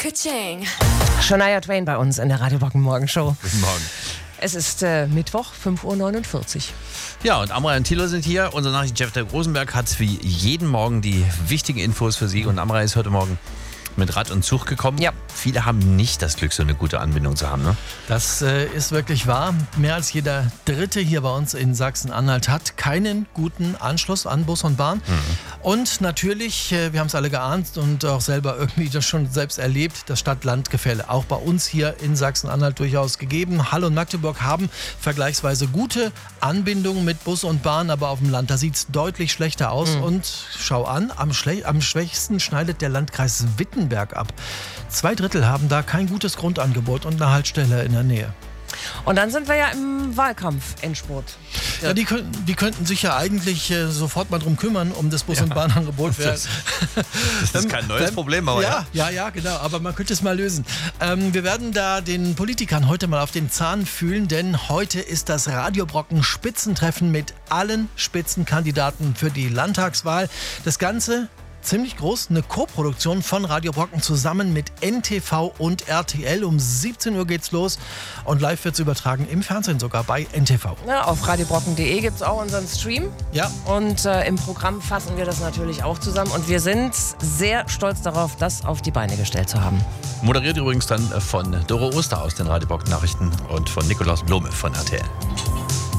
Ka-ching. Shania Twain bei uns in der Radio Brocken Morgenshow. Guten Morgen. Es ist Mittwoch, 5:49 Uhr. Ja, und Amrei und Thilo sind hier. Unser Nachrichtenchef der Rosenberg hat wie jeden Morgen die wichtigen Infos für Sie. Und Amrei ist heute Morgen mit Rad und Zug gekommen. Ja. Viele haben nicht das Glück, so eine gute Anbindung zu haben, ne? Das ist wirklich wahr. Mehr als jeder Dritte hier bei uns in Sachsen-Anhalt hat keinen guten Anschluss an Bus und Bahn. Und natürlich, wir haben es alle geahnt und auch selber irgendwie das schon selbst erlebt, das Stadt-Land-Gefälle auch bei uns hier in Sachsen-Anhalt durchaus gegeben. Halle und Magdeburg haben vergleichsweise gute Anbindungen mit Bus und Bahn, aber auf dem Land, da sieht es deutlich schlechter aus. Und schau an, am schwächsten schneidet der Landkreis Wittenberg ab. 2/3 haben da kein gutes Grundangebot und eine Haltestelle in der Nähe. Und dann sind wir ja im Wahlkampf-Endspurt. Ja, die könnten sich ja eigentlich sofort mal drum kümmern, um das Bus- und Bahnangebot. Das ist kein neues Problem, aber ja, genau, aber man könnte es mal lösen. Wir werden da den Politikern heute mal auf den Zahn fühlen, denn heute ist das Radio Brocken Spitzentreffen mit allen Spitzenkandidaten für die Landtagswahl. Das Ganze ziemlich groß, eine Co-Produktion von Radio Brocken zusammen mit NTV und RTL. Um 17 Uhr geht's los und live wird's übertragen, im Fernsehen sogar bei NTV. Ja, auf radiobrocken.de gibt es auch unseren Stream. Ja. Und im Programm fassen wir das natürlich auch zusammen. Und wir sind sehr stolz darauf, das auf die Beine gestellt zu haben. Moderiert übrigens dann von Doro Oster aus den Radio Brocken Nachrichten und von Nikolaus Blome von RTL.